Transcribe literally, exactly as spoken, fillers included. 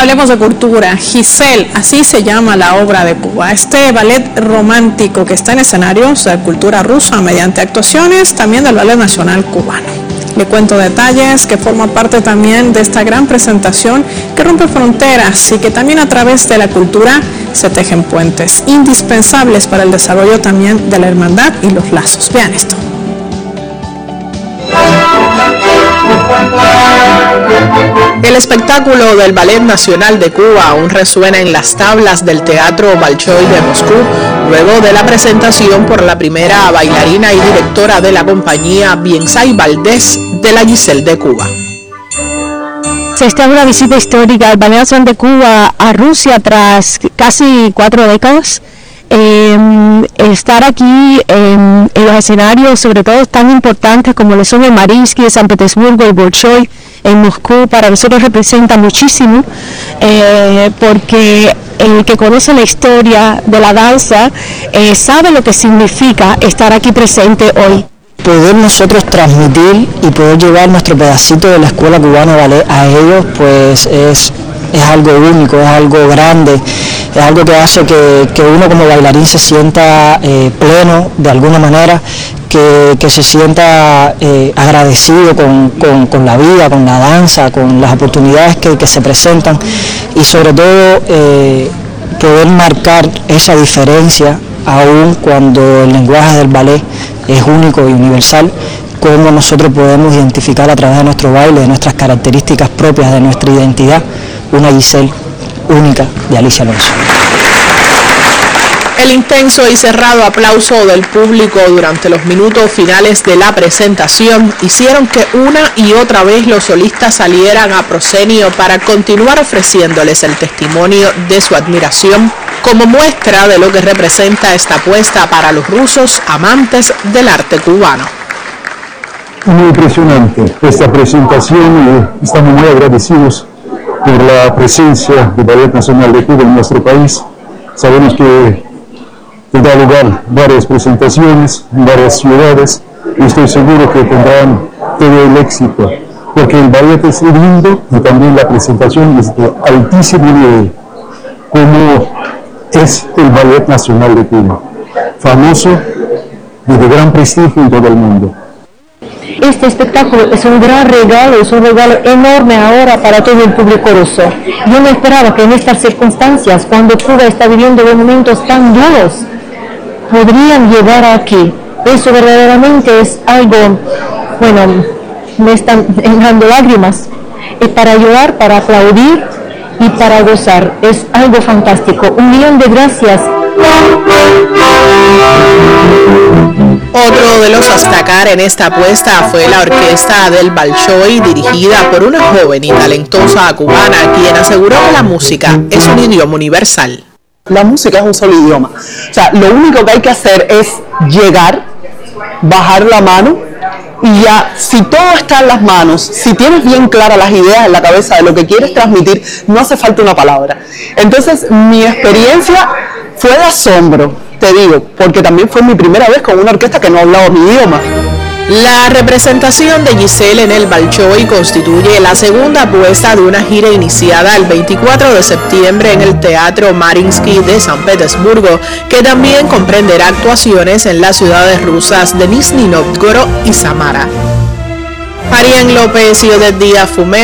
Hablemos de cultura. Giselle, así se llama la obra de Cuba. Este ballet romántico que está en escenarios de cultura rusa mediante actuaciones también del Ballet Nacional Cubano. Le cuento detalles que forman parte también de esta gran presentación que rompe fronteras y que también a través de la cultura se tejen puentes indispensables para el desarrollo también de la hermandad y los lazos. Vean esto. El espectáculo del Ballet Nacional de Cuba aún resuena en las tablas del Teatro Bolshoi de Moscú, luego de la presentación por la primera bailarina y directora de la compañía, Biensay Valdés, de la Giselle de Cuba. Se está una visita histórica al Ballet Nacional de Cuba a Rusia tras casi cuatro décadas. Eh, estar aquí eh, en los escenarios, sobre todo tan importantes como lo son el Mariinsky de San Petersburgo, el Bolshoi en Moscú, para nosotros representa muchísimo, eh, porque el que conoce la historia de la danza eh, sabe lo que significa estar aquí presente hoy. Poder nosotros transmitir y poder llevar nuestro pedacito de la Escuela Cubana de Ballet a ellos, pues es, es algo único, es algo grande, es algo que hace que, que uno como bailarín se sienta eh, pleno de alguna manera, que, que se sienta eh, agradecido con, con, con la vida, con la danza, con las oportunidades que, que se presentan y sobre todo eh, poder marcar esa diferencia aún cuando el lenguaje del ballet es único y universal, cómo nosotros podemos identificar a través de nuestro baile, de nuestras características propias, de nuestra identidad, una Giselle única de Alicia Alonso. El intenso y cerrado aplauso del público durante los minutos finales de la presentación hicieron que una y otra vez los solistas salieran a proscenio para continuar ofreciéndoles el testimonio de su admiración como muestra de lo que representa esta apuesta para los rusos amantes del arte cubano. Muy impresionante esta presentación y estamos muy agradecidos por la presencia del Ballet Nacional de Cuba en nuestro país. Sabemos que tendrá lugar varias presentaciones en varias ciudades y estoy seguro que tendrán todo el éxito, porque el ballet es lindo y también la presentación es de altísimo nivel, como es el Ballet Nacional de Cuba, famoso y de gran prestigio en todo el mundo. Este espectáculo es un gran regalo, es un regalo enorme ahora para todo el público ruso. Yo no esperaba que en estas circunstancias, cuando Cuba está viviendo momentos tan duros, podrían llegar aquí. Eso verdaderamente es algo, bueno, me están entrando lágrimas. Es para llorar, para aplaudir y para gozar. Es algo fantástico. Un millón de gracias. Otro de los a destacar en esta apuesta fue la orquesta del Bolshoi, dirigida por una joven y talentosa cubana, quien aseguró que la música es un idioma universal. La música es un solo idioma. O sea, lo único que hay que hacer es llegar, bajar la mano y ya, si todo está en las manos, si tienes bien claras las ideas en la cabeza de lo que quieres transmitir, no hace falta una palabra. Entonces, mi experiencia fue de asombro, te digo, porque también fue mi primera vez con una orquesta que no hablaba mi idioma. La representación de Giselle en el Bolshoi constituye la segunda apuesta de una gira iniciada el veinticuatro de septiembre en el Teatro Mariinsky de San Petersburgo, que también comprenderá actuaciones en las ciudades rusas de Nizhny Novgorod y Samara. Arián López y Odette Díaz Fumé.